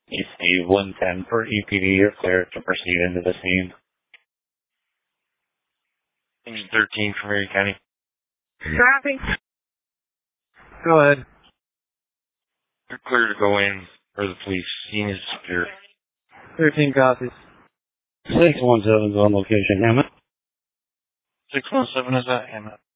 EC 110 for EPD. You're clear to proceed into the scene. 13 from Erie County. Traffic. Go ahead. You're clear to go in for the police. Scene is secure. 13 copies. 617 is on location. Hammett. 617 is that, Hammett?